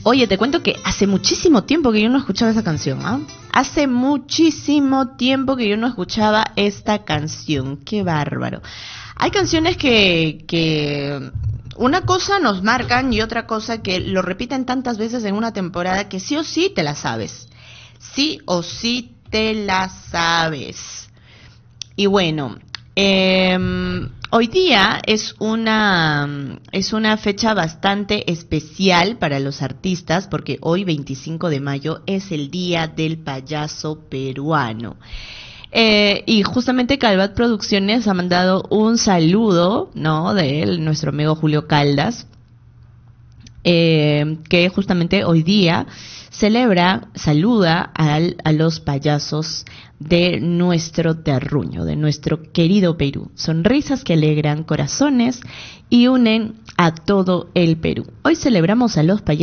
Oye, te cuento que hace muchísimo tiempo que yo no escuchaba esa canción, ¿ah? Hace muchísimo tiempo que yo no escuchaba esta canción. Qué bárbaro. Hay canciones que una cosa nos marcan y otra cosa que lo repiten tantas veces en una temporada que sí o sí te la sabes. Sí o sí te la sabes. Y bueno, hoy día es una fecha bastante especial para los artistas porque hoy 25 de mayo es el Día del Payaso Peruano. Y justamente Calvat Producciones ha mandado un saludo, ¿no? De él, nuestro amigo Julio Caldas, que justamente hoy día saluda a los payasos de nuestro terruño, de nuestro querido Perú. Sonrisas que alegran corazones y unen a todo el Perú. Hoy celebramos a los payasos